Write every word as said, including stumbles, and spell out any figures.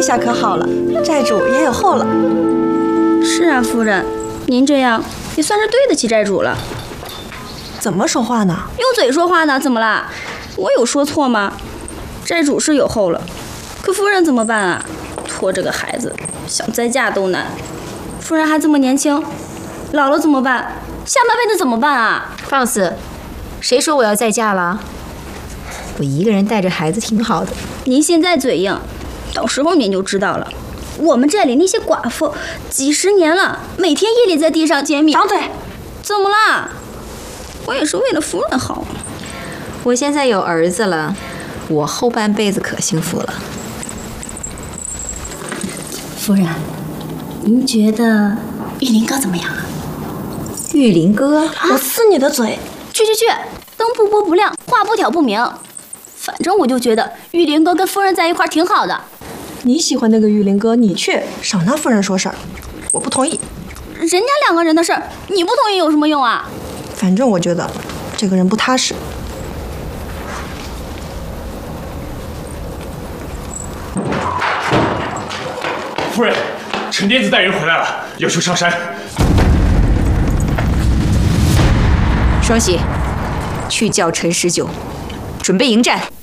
下可好了，债主也有后了。 是啊，夫人，您这样也算是对得起债主了。 怎么说话呢？ 用嘴说话呢？怎么啦？我有说错吗？债主是有后了，可夫人怎么办啊？拖着个孩子，想再嫁都难。夫人还这么年轻，老了怎么办？下半辈子怎么办啊？ 放肆！谁说我要再嫁了？我一个人带着孩子挺好的。 您现在嘴硬，到时候您就知道了。我们寨里那些寡妇，几十年了，每天夜里在地上捡米。 张嘴！ 怎么啦？我也是为了夫人好。 我现在有儿子了，我后半辈子可幸福了。 夫人，您觉得玉林哥怎么样啊？ 玉林哥， 我撕你的嘴！ 去去去，灯不拨不亮，话不挑不明。反正我就觉得玉林哥跟夫人在一块儿挺好的。 你喜欢那个玉林哥，你去，少拿夫人说事儿。我不同意。 人家两个人的事儿，你不同意有什么用啊？ 反正我觉得这个人不踏实。 夫人，陈癫子带人回来了，要求上山。 双喜，去叫陈十九，准备迎战。